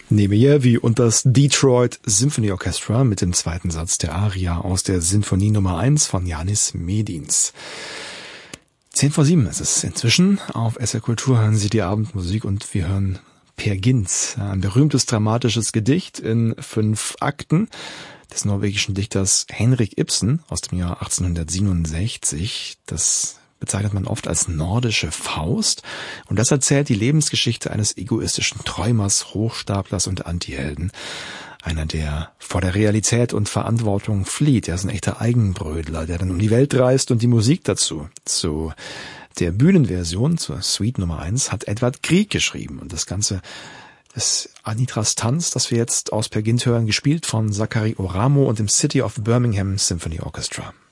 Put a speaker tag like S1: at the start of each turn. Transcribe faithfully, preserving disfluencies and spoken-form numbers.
S1: Nemejewi und das Detroit Symphony Orchestra mit dem zweiten Satz der Aria aus der Sinfonie Nummer eins von Janis Medins. Zehn vor sieben ist es inzwischen. Auf S R Kultur hören Sie die Abendmusik und wir hören Peer Gynt, ein berühmtes dramatisches Gedicht in fünf Akten des norwegischen Dichters Henrik Ibsen aus dem Jahr achtzehnhundertsiebenundsechzig. Das bezeichnet man oft als nordische Faust und das erzählt die Lebensgeschichte eines egoistischen Träumers, Hochstaplers und Antihelden. Einer, der vor der Realität und Verantwortung flieht. Er ist ein echter Eigenbrödler, der dann um die Welt reist und die Musik dazu. Zu der Bühnenversion, zur Suite Nummer eins, hat Edvard Grieg geschrieben und das Ganze ist Anitras Tanz, das wir jetzt aus Peer Gynt hören, gespielt von Zachary Oramo und dem City of Birmingham Symphony Orchestra.